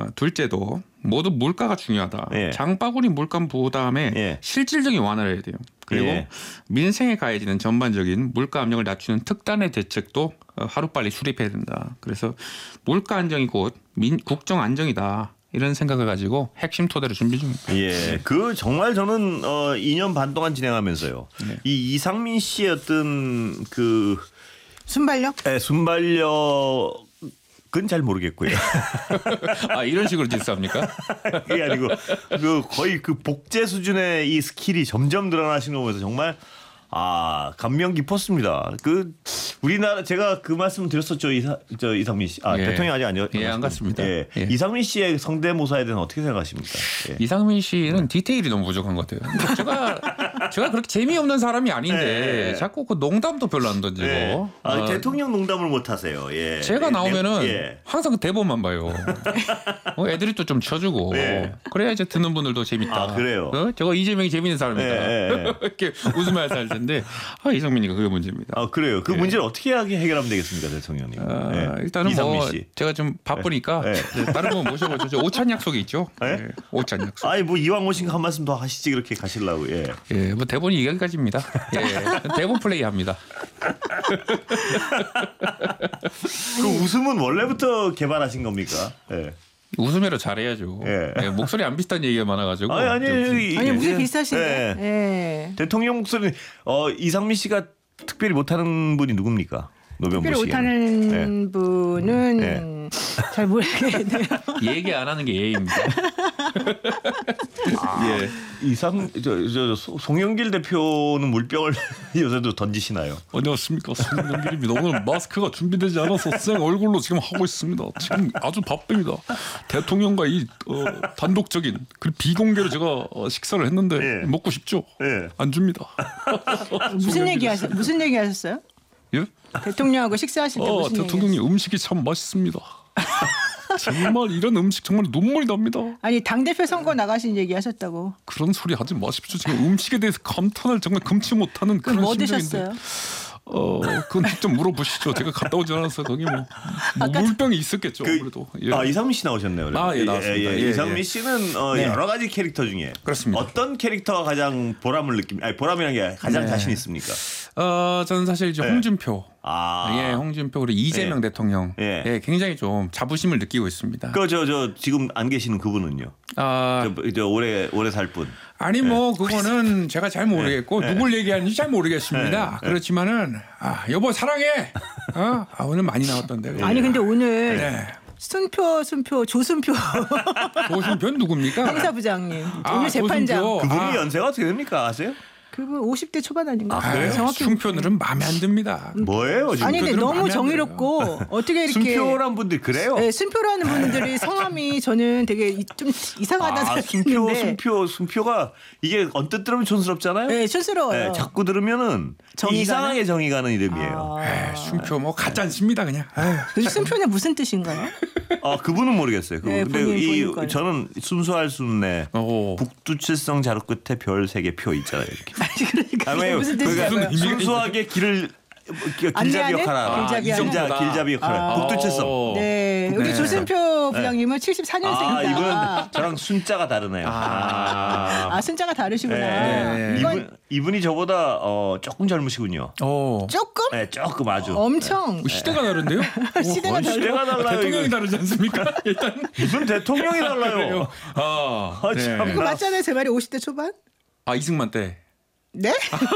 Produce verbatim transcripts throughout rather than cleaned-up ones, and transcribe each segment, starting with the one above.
둘째도 모두 물가가 중요하다. 예. 장바구니 물가 부담에 예. 실질적인 완화를 해야 돼요. 그리고 예. 민생에 가해지는 전반적인 물가 압력을 낮추는 특단의 대책도 하루빨리 수립해야 된다. 그래서 물가 안정이 곧 민, 국정 안정이다. 이런 생각을 가지고 핵심 토대로 준비 중입니다. 예, 그 정말 저는 어, 이 년 반 동안 진행하면서요. 네. 이 이상민 씨의 어떤 그 순발력? 네, 순발력은 잘 모르겠고요. 아 이런 식으로 질서합니까? 그게 아니고 그 거의 그 복제 수준의 이 스킬이 점점 늘어나시는 거 보면서 정말 아 감명 깊었습니다. 그 우리나라 제가 그 말씀 드렸었죠. 이사 저 이상민 씨, 아 예. 대통령 아직 아니요. 예, 안 갔습니다. 예. 예. 이상민 씨의 성대모사에 대해서 어떻게 생각하십니까? 예. 이상민 씨는 디테일이 너무 부족한 것 같아요. 제가 제가 그렇게 재미없는 사람이 아닌데 예. 자꾸 그 농담도 별로 안 던지고. 예. 아, 어, 대통령 농담을 못 하세요. 예. 제가 나오면은 예. 항상 그 대본만 봐요. 어, 애드립도 좀 쳐주고 예. 그래야 이제 듣는 분들도 재밌다. 아, 그래요? 어? 저거 이재명이 재밌는 사람이다. 예, 예. 이렇게 웃으면서 할 텐데 아, 이상민이가 그게 문제입니다. 아 그래요. 그 예. 문제를 어떻게 하게 해결하면 되겠습니까, 대통령님? 아, 예. 일단은 이상민 뭐 씨. 제가 좀 바쁘니까 예. 네, 다른 분 모셔보죠. 저 오찬 약속이 있죠. 예? 예, 오찬 약속. 아니 뭐 이왕 오신 거 한 말씀 더 하시지 그렇게 가시려고. 예. 예, 뭐 대본이 여기까지입니다. 예, 대본 플레이 합니다. 그 웃음은 원래부터 개발하신 겁니까? 예. 웃음으로 잘해야죠. 예. 예, 목소리 안 비슷한 얘기가 많아가지고. 아니 아니 아니, 아니 예. 무슨 예. 비슷하신데? 예. 예. 대통령 목소리 어 이상민 씨가 특별히 못하는 분이 누굽니까? 노병 특별히 보시기에는. 못하는 분은 예. 잘 모르겠네요. 얘기 안 하는 게 예의입니다. 아, 예. 이상 저, 저 송영길 대표는 물병을 요새도 던지시나요? 안녕하십니까, 송영길입니다. 오늘 마스크가 준비되지 않아서 생 얼굴로 지금 하고 있습니다. 지금 아주 바쁩니다. 대통령과 이 어, 단독적인 그 비공개로 제가 어, 식사를 했는데 예. 먹고 싶죠? 예. 안 줍니다. 무슨 얘기 하셨 무슨 얘기 하셨어요? 예? 대통령하고 식사하실 때 아, 무슨 얘기 대통령님 음식이 참 맛있습니다. 정말 이런 음식 정말 눈물이 납니다. 아니 당대표 선거 나가신 얘기 하셨다고. 그런 소리 하지 마십시오. 지금 음식에 대해서 감탄을 정말 금치 못하는 그럼 그런 뭐 심정인데. 드셨어요? 어, 그건 직접 물어보시죠. 제가 갔다 오지 않아서 거기 뭐, 뭐 물병이 있었겠죠. 그, 그래도. 예. 아 이상민 씨 나오셨네요. 아, 예, 나왔습니다. 예, 이상민 예. 씨는 어, 네. 여러 가지 캐릭터 중에 그렇습니다. 어떤 캐릭터가 가장 보람을 느낍니까? 아니 보람이라는 게 가장 네. 자신 있습니까? 어, 저는 사실 이제 네. 홍준표, 아, 예, 홍준표 그리고 이재명 예. 대통령, 예. 예, 굉장히 좀 자부심을 느끼고 있습니다. 그 저 저 지금 안 계시는 그분은요? 아, 저, 저 오래 오래 살 분. 아니 뭐 그거는 제가 잘 모르겠고 네. 누굴 얘기하는지 잘 모르겠습니다. 네. 그렇지만은 아, 여보 사랑해. 어? 아, 오늘 많이 나왔던데. 아니 근데 오늘 네. 순표 순표 조순표 조순표는 누굽니까? 행사부장님 아, 오늘 재판장 조순표. 그분이 아. 연세가 어떻게 됩니까? 아세요? 그분 오십 대 초반 아닌가? 아, 그래요? 정확히 순표들은 마음에 안 듭니다. 뭐예요 지금? 아니 근데 순표들은 너무 마음에 안 정의롭고 어떻게 이렇게 순표란 분들 그래요? 네, 순표라는 분들이 성함이 저는 되게 이- 좀 이상하다 아, 순표, 생각했는데 순표, 순표가 이게 언뜻 들으면 촌스럽잖아요. 네, 촌스러워요. 네, 자꾸 들으면은 정이 이상하게 정이 가는 이름이에요. 아, 에이, 순표 뭐 가짜 않습니다 그냥. 에이. 그 순표는 무슨 뜻인가요? 아, 그분은 모르겠어요. 그분. 네, 근데 본인, 이 본인 거예요. 저는 순수할 순내 오. 북두칠성 자루 끝에 별 세 개 표 있잖아요. 이렇게. 아니 그러니까 아니, 무슨 그러니까 뜻이냐고요? 무슨 순수하게 길을 길잡이 안내하는? 역할을 길잡이 하는 하는? 길자, 길잡이 역할을 아. 북두칠성. 어. 네, 우리 네. 조순표 부장님은 칠십사 년생이다. 아, 이분은 저랑 순자가 다르네요. 아. 아, 순자가 다르시구나. 네. 이건 이분, 이분이 저보다 어, 조금 젊으시군요. 오. 조금 네, 조금 아주. 엄청 시대가 다른데요? 시대가 거의 다르. 시대가 달라요. 대통령이 이거. 다르지 않습니까? 일단 무슨 대통령이 달라요. 아, 아, 네. 참. 그거 맞잖아요, 제 말이 오십 대 초반? 아 이승만 때. 네?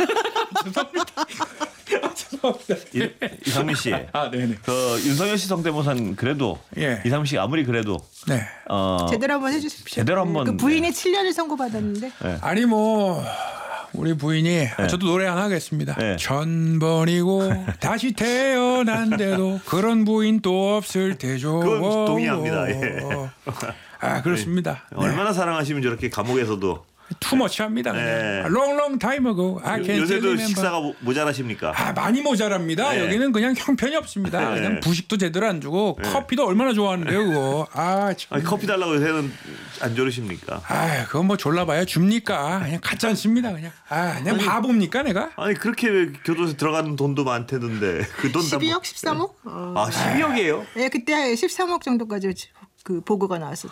이, 이상민 씨. 아 네네. 그 윤석열 씨 성대모사는 그래도 예. 이상민 씨 아무리 그래도 네. 어, 제대로 한번 해주십시오. 제대로 한번, 그 부인이 칠 년을 선고받았는데. 네. 아니 뭐 우리 부인이 아, 저도 노래 하나 하겠습니다. 네. 천 번이고 다시 태어난데도 그런 부인 또 없을 테죠. 그건 동의합니다. 예. 아 그렇습니다. 네. 얼마나 사랑하시면 저렇게 감옥에서도 투머치합니다. 네. 그냥. Long long time ago. I can't 요새도 remember. 식사가 모- 모자라십니까? 아 많이 모자랍니다. 네. 여기는 그냥 형편이 없습니다. 네. 그냥 부식도 제대로 안 주고 커피도 얼마나 좋아하는데요, 그거. 아 참. 아니, 커피 달라고 해서는 안 조르십니까? 아, 그건 뭐 졸라봐야 줍니까? 그냥 갖지 않습니다, 그냥. 아, 그냥 바보입니까, 내가? 아니 그렇게 왜 교도소 들어가는 돈도 많대던데 그 돈 다 십이억, 십삼억? 어. 아 십이억이에요? 네, 그때 십삼억 정도까지 그 보고가 나왔었죠.